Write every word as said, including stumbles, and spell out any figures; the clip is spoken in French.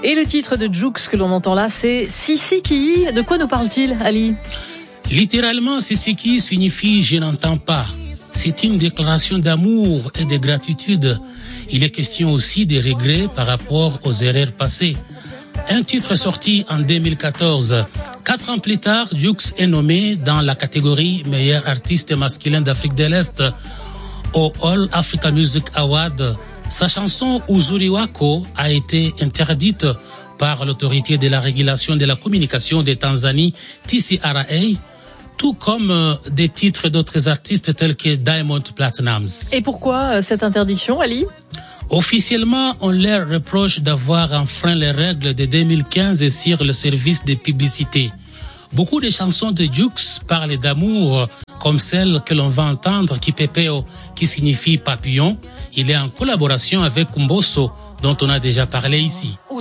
Et le titre de Jux que l'on entend là, c'est Sisiki. De quoi nous parle-t-il, Ali? Littéralement, Sisiki signifie « je n'entends pas ». C'est une déclaration d'amour et de gratitude. Il est question aussi des regrets par rapport aux erreurs passées. Un titre sorti en deux mille quatorze. Quatre ans plus tard, Jux est nommé dans la catégorie meilleur artiste masculin d'Afrique de l'Est au All Africa Music Award. Sa chanson Uzuri Wako a été interdite par l'autorité de la régulation de la communication de Tanzanie, T C R A, tout comme des titres d'autres artistes tels que Diamond Platnumz. Et pourquoi cette interdiction, Ali? Officiellement, on leur reproche d'avoir enfreint les règles de deux mille quinze sur le service de publicité. Beaucoup de chansons de Jux parlent d'amour, comme celle que l'on va entendre, Kipepeo, qui signifie papillon. Il est en collaboration avec Mbosso, dont on a déjà parlé ici.